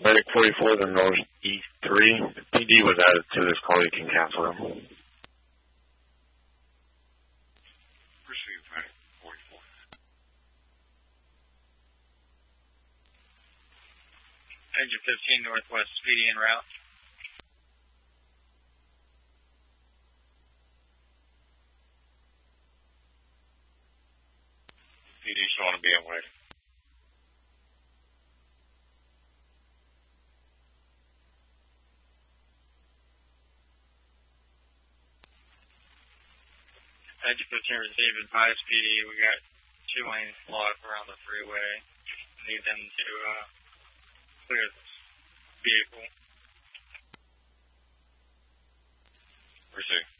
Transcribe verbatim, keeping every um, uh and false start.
Medic forty-four, the Northeast three. P D was added to this call. You can cancel them. Receive Medic forty-four. Engine fifteen, Northwest, P D en route. P D showing to be in waiting. Engine fifteen receiving Pius P D. We got two lanes blocked around the freeway. Need them to uh, clear this vehicle. Receive.